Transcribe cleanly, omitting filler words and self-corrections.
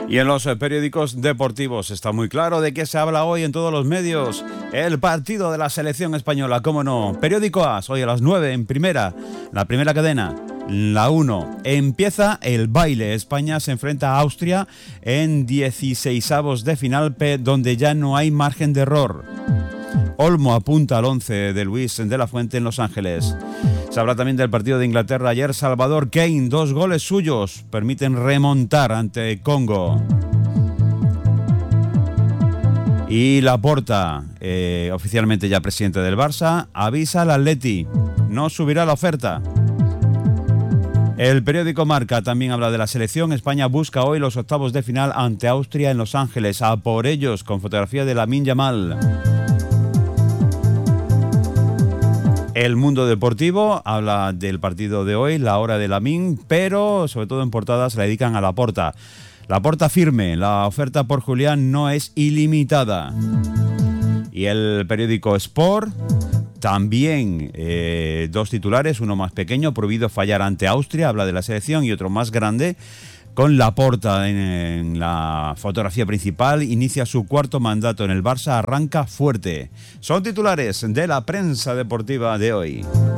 Y en los periódicos deportivos está muy claro de qué se habla hoy en todos los medios. El partido de la selección española, cómo no. Periódico AS, hoy a las 9 en primera, la primera cadena. La 1. Empieza el baile. España se enfrenta a Austria en 16avos de final, donde ya no hay margen de error. Olmo apunta al 11 de Luis de la Fuente en Los Ángeles. Se habla también del partido de Inglaterra ayer. Salvador Kane, 2 goles suyos permiten remontar ante Congo. Y Laporta, oficialmente ya presidente del Barça, avisa al Atleti, no subirá la oferta. El periódico Marca también habla de la selección. España busca hoy los octavos de final ante Austria en Los Ángeles. A por ellos, con fotografía de Lamine Yamal. El Mundo Deportivo habla del partido de hoy, la hora de Lamine, pero sobre todo en portada se la dedican a Laporta. Laporta firme, la oferta por Julián no es ilimitada. Y el periódico Sport, también 2 titulares, uno más pequeño, prohibido fallar ante Austria, habla de la selección, y otro más grande, con Laporta en la fotografía principal, inicia su 4º mandato en el Barça, arranca fuerte. Son titulares de la prensa deportiva de hoy.